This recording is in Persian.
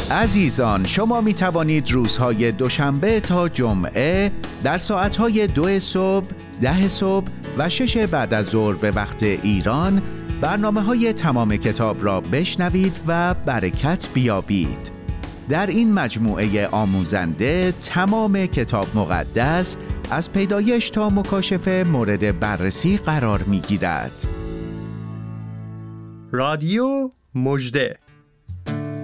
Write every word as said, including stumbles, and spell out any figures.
عزیزان، شما می توانید روزهای دوشنبه تا جمعه در ساعتهای دو صبح، ده صبح و شش بعد از ظهر به وقت ایران برنامه‌های تمام کتاب را بشنوید و برکت بیابید. در این مجموعه آموزنده تمام کتاب مقدس از پیدایش تا مکاشفه مورد بررسی قرار می‌گیرد. رادیو مژده.